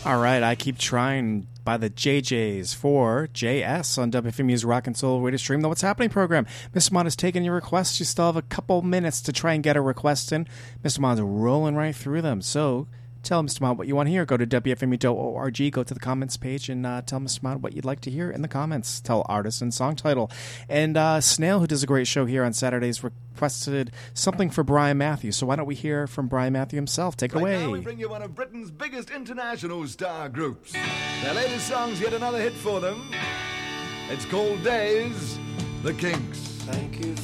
All right, I Keep Trying by the JJs for JS on WFMU's Rock and Soul Radio Stream, the What's Happening program. Mr. Mod has taken your requests. You still have a couple minutes to try and get a request in. Mr. Mod's rolling right through them. So tell Mr. Mod what you want to hear. Go to WFMU.org, go to the comments page, and tell Mr. Mod what you'd like to hear in the comments. Tell artist and song title. And Snail, who does a great show here on Saturdays, requested something for Brian Matthews. So why don't we hear from Brian Matthews himself? Take it away. Now we bring you one of Britain's biggest international star groups. Their latest song's yet another hit for them. It's called Days, The Kinks. Thank you